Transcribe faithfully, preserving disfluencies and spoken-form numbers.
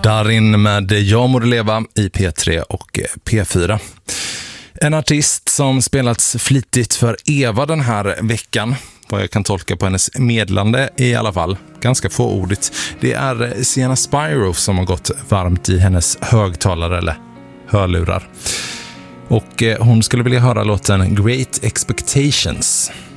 Darin med Jag må leva i P tre och P fyra. En artist som spelats flitigt för Eva den här veckan, vad jag kan tolka på hennes medlande i alla fall, ganska fåordigt. Det är Sienna Spyro som har gått varmt i hennes högtalare eller hörlurar. Och hon skulle vilja höra låten Great Expectations.